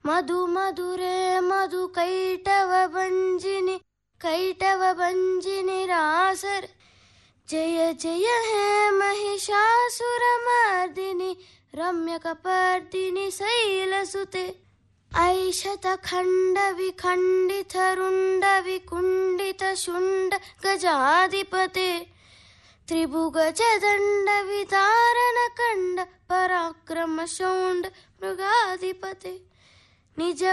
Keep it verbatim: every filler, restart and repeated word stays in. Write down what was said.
మధు మధురే మధు కైటవ భంజిని కైటవ భంజిని రాసర్ జయ జయ హే మహిషాసురమర్దిని రమ్యకపర్దిని శైలసుతే ఐషత ఖండ విఖండిత రుండ వికుండిత శుండ గజాధిపతే త్రిభుగజదండ విదారణ కండ పరాక్రమ శౌండ మృగాధిపతే నిజ